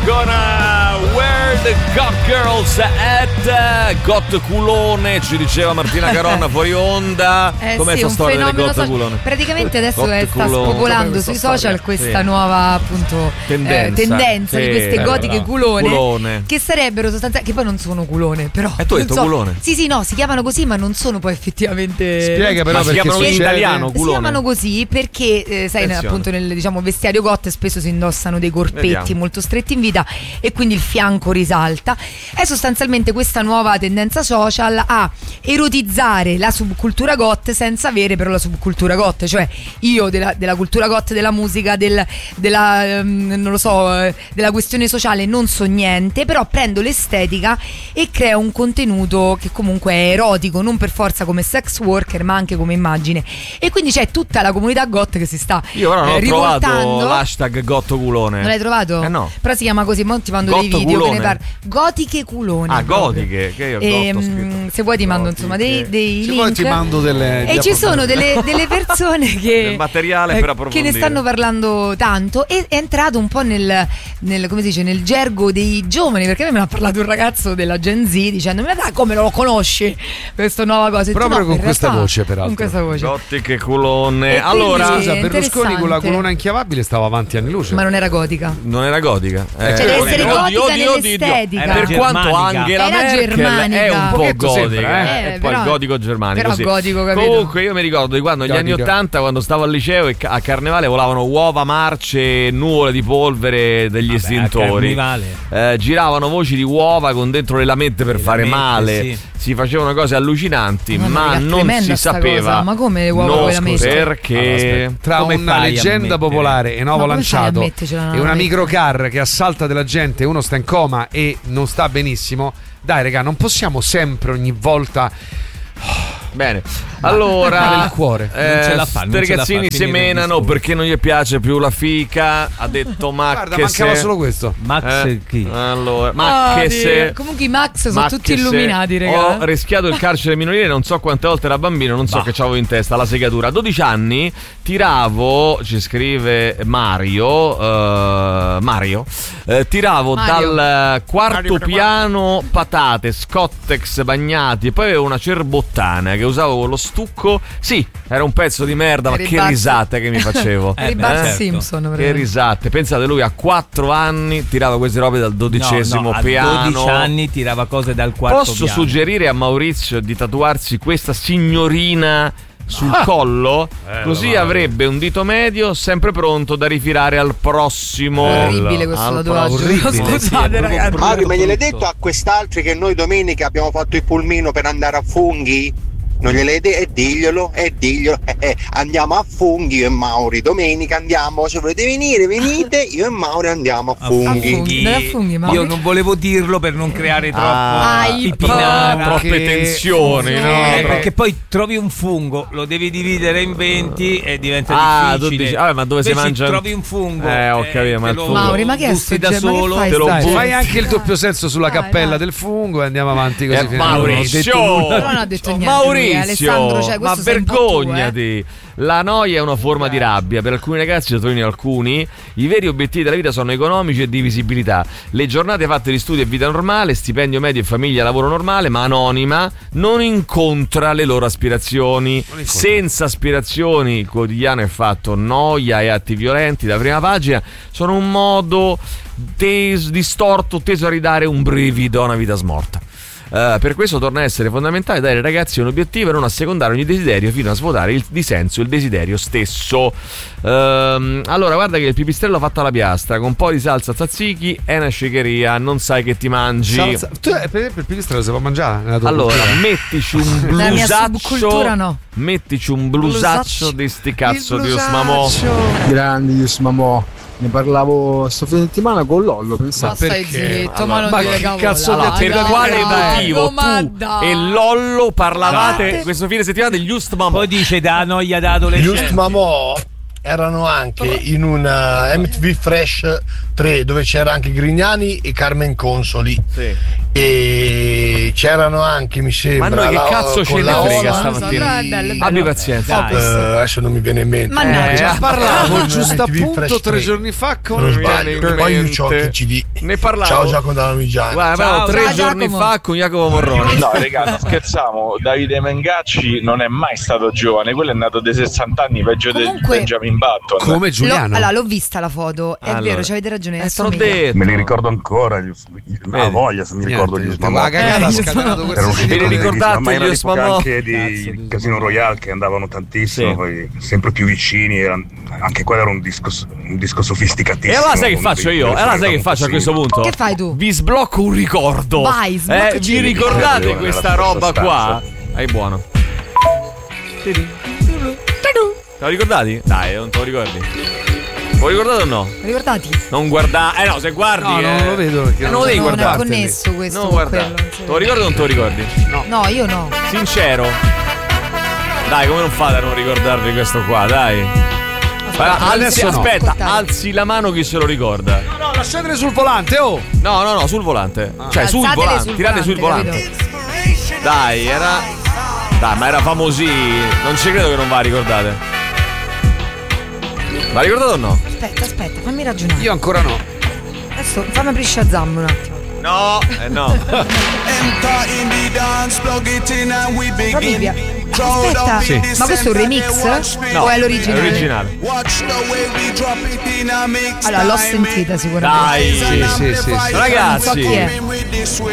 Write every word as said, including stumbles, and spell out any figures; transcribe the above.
con uh, Where the Got Girls at Got Culone, ci diceva Martina Caronna fuori onda. Eh Com'è sì, questa storia delle Got so- Culone? Praticamente adesso Got è, sta Culone. spopolando sui social storia? questa Sì. nuova appunto Tendenza. eh, tendenza Sì, di queste eh, gotiche bravo. culone, Culone. che sarebbero sostanzialmente, che poi non sono culone, però E tu hai non detto so- culone? Sì, sì, no, si chiamano così, ma non sono poi effettivamente. Spiega però Ma si perché chiamano in succede- italiano Si culone? chiamano così perché eh, sai, Attenzione. appunto nel diciamo vestiario goth spesso si indossano dei corpetti Vediamo. molto stretti in vita e quindi il fianco risalta. È sostanzialmente questa nuova tendenza social a erotizzare la subcultura goth senza avere però la subcultura goth, cioè io della, della cultura goth, della musica, del, della ehm, non lo so, eh, della questione sociale non so niente, però prendo l'estetica e creo un contenuto che comunque è erotico, non per forza come sex worker ma anche come immagine, e quindi c'è tutta la comunità goth che si sta Io però non eh, ho trovato rivoltando. l'hashtag Gotto Culone. Non l'hai trovato? Eh no. Però si chiama così, mo ti mando Gotto dei video culone? che ne parlo. Gotiche culone. Ah, proprio. gotiche, che io E, gotto ho mm, scritto. se vuoi ti mando insomma dei, dei Se link. vuoi ti mando delle- E degli ci sono delle, delle persone che Del materiale eh, per che approfondire. ne stanno parlando tanto, e è entrato un po' nel, nel come si dice, nel gergo dei giovani, perché a me me ne ha parlato un ragazzo della Gen Z dicendomi: ma dai, come lo conosci questa nuova cosa? E tu, Proprio no, con in questa realtà, voce, peraltro. con questa voce. Gottiche culone. E Allora, quindi- Scusa, Berlusconi con la interessante. colonna inchiavabile stava avanti anni luce. Ma non era gotica. non era gotica. Eh, Cioè, deve oddio, essere oddio, gotica oddio, oddio. nell'estetica. Per Era quanto germanica. Angela Era Merkel germanica. è un po' Pochetto gotica, sembra, eh? eh. E poi Però- il gotico germanico. però sì. gotico, capito? Comunque io mi ricordo di quando negli anni Gotica. ottanta, quando stavo al liceo e ca- a Carnevale volavano uova marce, nuvole di polvere degli Vabbè, estintori. a Carnevale. Eh, giravano voci di uova con dentro le lamette per Le fare lamette, male. sì. Si facevano cose allucinanti, Mamma ma mia, non tremenda si sta sapeva. cosa. Ma come le uova No, con le lamette? perché Allora, aspetta. Tra Come una fai a leggenda mettere? popolare e nuovo Ma come fai a lanciato mettercela nella e una lametta? microcar che assalta della gente, uno sta in coma e non sta benissimo. Dai, raga, non possiamo sempre ogni volta. Bene, Male allora il cuore. eh, Non ce la fa, non sti ce la fa, ragazzini finire il semenano discorso. perché non gli piace più la fica. Ha detto ma Guarda, che mancava se... solo questo. Max Eh, chi? Allora, ma Ah, che Dio. se Comunque i Max sono ma tutti che se illuminati, raga. Ho rischiato il carcere minorile non so quante volte da bambino, non so Bah. che c'avevo in testa, la segatura. A dodici anni tiravo, ci scrive Mario, eh, Mario, eh, tiravo Mario. dal quarto Mario, piano patate, Scottex bagnati e poi avevo una cerbottana che usavo con lo stucco. Sì, era un pezzo di merda, ma Eri che Bart- risate che mi facevo. Eh, Eri beh, Bart certo. Simpson, Che praticamente. risate. Pensate, lui a quattro anni tirava queste robe dal dodicesimo No, no, piano. a dodici anni tirava cose dal quarto Posso piano. suggerire a Maurizio di tatuarsi questa signorina sul collo? Così avrebbe un dito medio sempre pronto da rifilare al prossimo. Orribile questo Al tatuaggio. prossimo. Orribile, sì, Scusate, è ragazzi. proprio Mario, ma gliel'hai brutto. detto a quest'altri che noi domenica abbiamo fatto il pulmino per andare a Funghi? Non gliel'hai detto? E diglielo, e diglielo. Eh, eh, andiamo a Funghi io e Mauri. Domenica andiamo. Se volete venire, venite. Io e Mauri andiamo a A Funghi. Funghi. Dai, a Funghi, Mauri. Io non volevo dirlo per non creare troppo Ah, Ai, pipinara. troppe Che- tensioni, no? Eh, Troppo- perché poi trovi un fungo, lo devi dividere in venti e diventa Ah, difficile. tu dici, vabbè, ma dove si Invece mangia- trovi un fungo. Eh, ho capito, ma te il lo fungo- Mauri, ma che è butti sto da ge- ma che solo. fai? te lo Dai, butti. fai anche il doppio senso sulla Dai, cappella dai. del fungo e andiamo avanti così. Eh, fino a- Maurizio, Non ho detto nulla. Però non ha detto niente lui, Maurizio, Alessandro, cioè, ma questo sei un po' tu, vergognati. La noia è una forma di rabbia. Per alcuni ragazzi, sottolineo alcuni, i veri obiettivi della vita sono economici e di visibilità. Le giornate fatte di studio e vita normale, stipendio medio e famiglia, lavoro normale, ma anonima, non incontra le loro aspirazioni. Senza aspirazioni, il quotidiano è fatto noia e atti violenti. Da prima pagina sono un modo tes- distorto teso a ridare un brivido a una vita smorta. Uh, per questo torna a essere fondamentale dare ai ragazzi un obiettivo e non assecondare ogni desiderio fino a svuotare il dissenso e il desiderio stesso. Uh, allora, guarda che il pipistrello fatto alla piastra con un po' di salsa tzatziki è una scecheria, non sai che ti mangi. Salsa- tu, eh, per esempio, il pipistrello si può mangiare nella tua Allora, cultura? mettici un Nella mia blusaccio. subcultura no. Mettici un blusaccio di sti cazzo di Osmamo. Grandi Yus Mamò. Ne parlavo sto fine settimana con Lollo, Ma pensate. stai perché? zitto, ma non Ma dire che cavolate. cazzo di Allora, per Dai, quale dai, motivo ma tu dai. e Lollo parlavate Dai. questo fine settimana degli Ustmamo? Poi dice da noia da Just adolescente. Mamò erano anche in una M T V Fresh tre dove c'era anche Grignani e Carmen Consoli Sì. E c'erano anche, mi sembra. Ma noi che la- cazzo ce con ne la frega Ola. stamattina? Bello, bello. Abbi pazienza. Eh, adesso non mi viene in mente. Mannaggia. Ne parlavo Eh, giusto M T V appunto Fresh tre tre. giorni fa con Non viene sbaglio. in Poi io mente. c'ho che ci di. Ne parlavo. Ciao Giacomo dalla Luigiana. Guarda, Ciao. parlavo tre Ciao, giorni Giacomo. fa con Jacopo Morrone. No, raga, non scherziamo. Davide Mengacci non è mai stato giovane, quello è nato dei sessanta anni, peggio di Comunque- Benjamin Button. come L'ho, Giuliano. allora, l'ho vista la foto, è Allora. vero, c'avete ragione. Eh, adesso te l'ho mi- detto. Me li ricordo ancora, gli, Vedi? a voglia se mi ricordo Niente, gli niente, la Usmamò. cagata ha Eh, scatenato io questa Erano Ve li settimana. ricordate ma era gli l'epoca Usmamò? anche di Casino Royale che andavano tantissimo, Sì. poi sempre più vicini, era- anche quello era un disco, un disco sofisticatissimo. E allora sai che con faccio dei- io? E delle allora sai che sonorità faccio a questo simili. punto? Che fai tu? Vi sblocco un ricordo. Vai, eh, sbloccaci Vi un ricordate ricordo. questa Nella roba stessa qua? stanza. È buono. Te lo ricordati? Dai, non te lo ricordi? Lo ricordate o no? Ricordati? Non guardare. Eh no, se guardi. No, eh, non lo vedo perché eh, non non lo devi No, non è guardare. connesso questo Non con guardare. quello, non si Te vede. lo ricordi o non te lo ricordi? No, io no. Sincero. Dai, come non fate a non ricordarvi questo qua, dai. Ma alzi, adesso no. aspetta, Ascoltate. alzi la mano chi se lo ricorda. No, no, lasciatele sul volante, oh! No, no, no, sul volante. Cioè, sul Alzatele volante, sul tirate sul volante, volante. Dai, era. Dai, ma era famosi. Non ci credo che non va, ricordate. Ma ricordato o no? Aspetta, aspetta, fammi ragionare. Io ancora no. Adesso fammi aprire Shazam un attimo. No, eh no. Olivia. Aspetta, Sì. ma questo è un remix? No, o è l'originale? È originale. Allora, l'ho sentita sicuramente. Dai, Sì, sì, sì, sì. Non so Ragazzi, chi è.